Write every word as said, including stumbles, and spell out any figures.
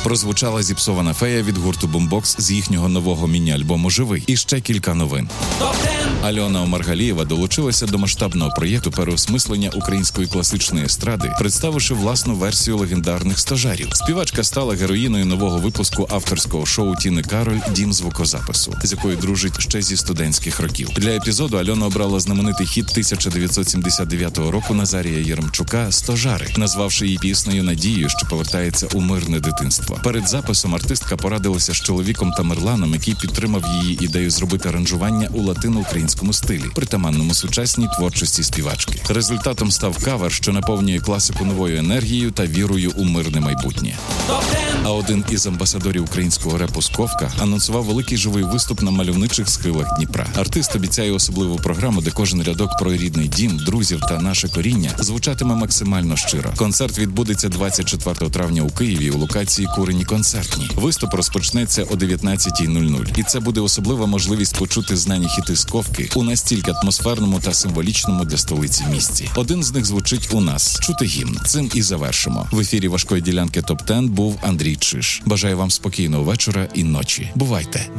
Прозвучала зіпсована фея від гурту Бумбокс з їхнього нового міні-альбому «Живий». І ще кілька новин. Альона Омаргалієва долучилася до масштабного проєкту переосмислення української класичної естради, представивши власну версію легендарних стожарів. Співачка стала героїною нового випуску авторського шоу Тіни Кароль «Дім звукозапису», з якою дружить ще зі студентських років. Для епізоду Альона обрала знаменитий хіт тисяча дев'ятсот сімдесят дев'ятого року Назарія Єремчука «Стожари», назвавши її піснею надією, що повертається у мирне дитинство. Перед записом артистка порадилася з чоловіком Тамерланом, який підтримав її ідею зробити аранжування у латино-українському стилі, притаманному сучасній творчості співачки. Результатом став кавер, що наповнює класику новою енергією та вірою у мирне майбутнє. А один із амбасадорів українського репу Сковка анонсував великий живий виступ на мальовничих схилах Дніпра. Артист обіцяє особливу програму, де кожен рядок про рідний дім, друзів та наше коріння звучатиме максимально щиро. Концерт відбудеться двадцять четвертого травня у Києві у локації Курені концертні. Виступ розпочнеться о дев'ятнадцятій нуль нуль. І це буде особлива можливість почути знані хіти Сковки у настільки атмосферному та символічному для столиці місці. Один з них звучить у нас. Чути гімн. Цим і завершимо. В ефірі важкої ділянки топ десять був Андрій Чиш. Бажаю вам спокійного вечора і ночі. Бувайте!